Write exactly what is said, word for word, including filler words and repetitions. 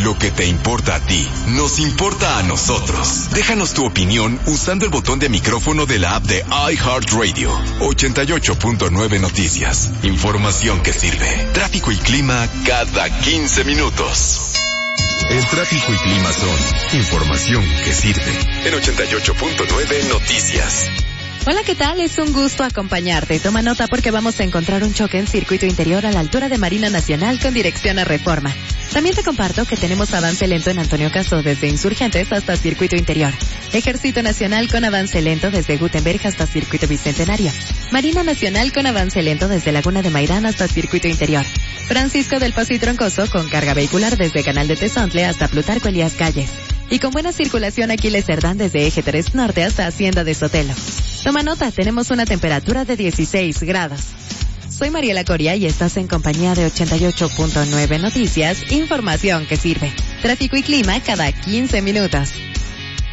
Lo que te importa a ti, nos importa a nosotros. Déjanos tu opinión usando el botón de micrófono de la app de iHeartRadio. ochenta y ocho punto nueve Noticias. Información que sirve. Tráfico y clima cada quince minutos. El tráfico y clima son información que sirve. En ochenta y ocho punto nueve Noticias. Hola, ¿qué tal? Es un gusto acompañarte. Toma nota porque vamos a encontrar un choque en circuito interior a la altura de Marina Nacional con dirección a Reforma. También te comparto que tenemos avance lento en Antonio Caso desde Insurgentes hasta circuito interior. Ejército Nacional con avance lento desde Gutenberg hasta circuito Bicentenario. Marina Nacional con avance lento desde Laguna de Mairán hasta circuito interior. Francisco del Paso y Troncoso con carga vehicular desde Canal de Tezontle hasta Plutarco Elías Calles. Y con buena circulación Aquiles Cerdán desde Eje tres Norte hasta Hacienda de Sotelo. Toma nota, tenemos una temperatura de dieciséis grados. Soy Mariela Coria y estás en compañía de ochenta y ocho punto nueve Noticias, información que sirve. Tráfico y clima cada quince minutos.